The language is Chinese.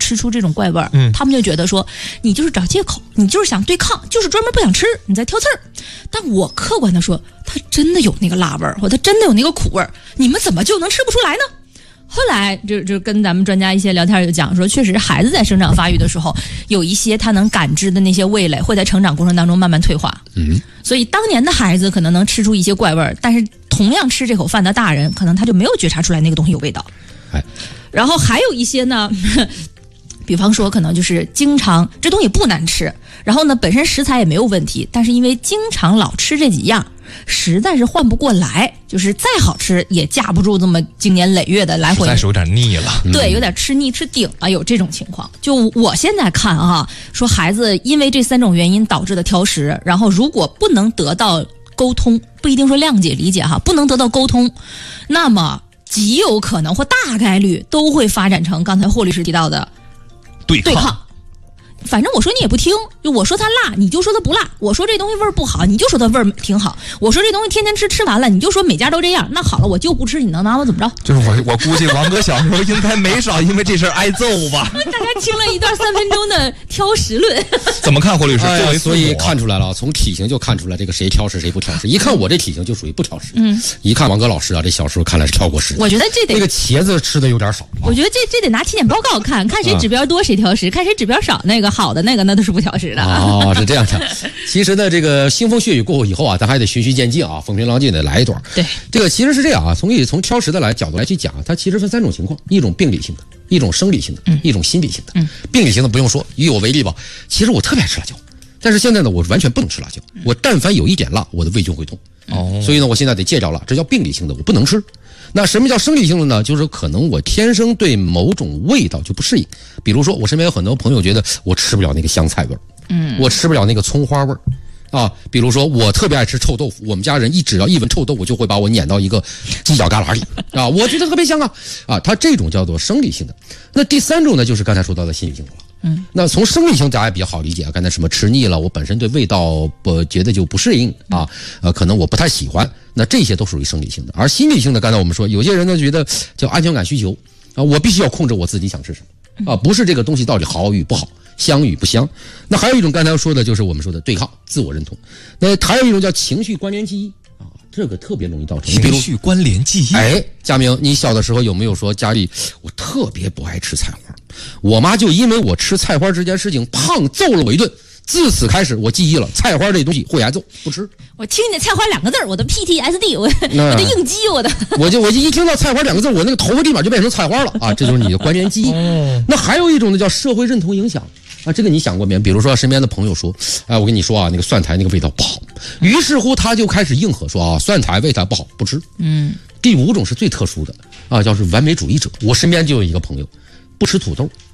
吃出这种怪味儿，他们就觉得说你就是找借口，你就是想对抗，就是专门不想吃，你在挑刺儿。但我客观的说，它真的有那个辣味儿，或它真的有那个苦味儿，你们怎么就能吃不出来呢？后来就跟咱们专家一些聊天就讲说，确实孩子在生长发育的时候，有一些他能感知的那些味蕾会在成长过程当中慢慢退化。所以当年的孩子可能能吃出一些怪味儿，但是同样吃这口饭的大人，可能他就没有觉察出来那个东西有味道。然后还有一些呢，比方说可能就是经常这东西不难吃，然后呢本身食材也没有问题，但是因为经常老吃这几样，实在是换不过来，就是再好吃也架不住这么经年累月的来回， 实在是有点腻了。 对，有点吃腻吃顶了，有这种情况。就我现在看啊，说孩子因为这3种原因导致的挑食，然后如果不能得到沟通，不一定说谅解理解哈，不能得到沟通，那么极有可能或大概率都会发展成刚才霍律师提到的对抗。反正我说你也不听，就我说它辣，你就说它不辣；我说这东西味儿不好，你就说它味儿挺好；我说这东西天天吃完了，你就说每家都这样。那好了，我就不吃，你能拿我怎么着？ 就是我估计王哥小时候应该没少因为这事挨揍吧。 大家听了一段3分钟的挑食论， 怎么看霍律师？ 所以看出来了，从体型就看出来这个谁挑食谁不挑食。一看我这体型就属于不挑食。一看王哥老师啊，这小时候看来是挑过食。 我觉得这得那个茄子吃的有点少。 我觉得这得拿体检报告看谁指标多谁挑食，看谁指标少，那个好的那个那都是不挑食的。 哦，是这样的。其实呢，这个腥风血雨过后以后啊，咱还得循序渐进啊，风平浪静的来一段。 对， 这个其实是这样啊，从挑食的角度来去讲，它其实分3种情况，一种病理性的，一种生理性的，一种心理性的。病理性的不用说，以我为例吧，其实我特别爱吃辣椒，但是现在呢，我完全不能吃辣椒，我但凡有一点辣，我的胃就会痛。所以呢，我现在得戒掉了，这叫病理性的，我不能吃。那什么叫生理性的呢？就是可能我天生对某种味道就不适应，比如说我身边有很多朋友觉得我吃不了那个香菜味儿，我吃不了那个葱花味儿。啊，比如说我特别爱吃臭豆腐，我们家人只要一闻臭豆腐就会把我撵到一个犄角旮旯里啊，我觉得特别香啊，它这种叫做生理性的。那第3种呢，就是刚才说到的心理性的了。那从生理性大家比较好理解啊，刚才什么吃腻了，我本身对味道觉得就不适应啊，可能我不太喜欢，那这些都属于生理性的。而心理性的，刚才我们说有些人呢觉得叫安全感需求啊，我必须要控制我自己想吃什么啊，不是这个东西到底好与不好，香与不香。那还有一种刚才说的就是我们说的对抗自我认同，那还有一种叫情绪关联记忆啊，这个特别容易造成情绪关联记忆。 佳明，你小的时候有没有说家里我特别不爱吃菜花，我妈就因为我吃菜花这件事情胖揍了我一顿，自此开始我记忆了菜花这东西会挨揍，不吃。 我听见菜花2个字，我的 PTSD， 我的应激，我就一听到菜花2个字，我那个头发立马就变成菜花了啊！这就是你的关联记忆。那还有一种呢，叫社会认同影响啊，这个你想过没？比如说身边的朋友说，哎，我跟你说啊，那个蒜苔那个味道不好，于是乎他就开始应和说啊，蒜苔味道不好，不吃。第5种是最特殊的啊，叫是完美主义者。我身边就有一个朋友，不吃土豆，